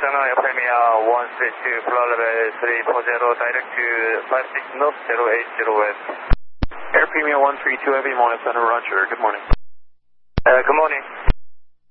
Cessna Air Premier 132 flight level 340 direct to 56 knots 080 west. Air Premier 132 Heavy Montana Center, Roger. Good morning. Good morning.